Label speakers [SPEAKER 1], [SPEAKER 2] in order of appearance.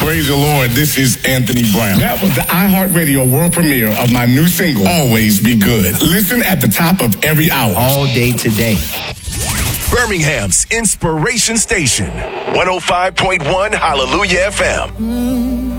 [SPEAKER 1] Praise the Lord, this is Anthony Brown. That was the iHeartRadio world premiere of my new single, Always Be Good. Listen at the top of every hour.
[SPEAKER 2] All day today.
[SPEAKER 3] Birmingham's Inspiration Station, 105.1 Hallelujah FM.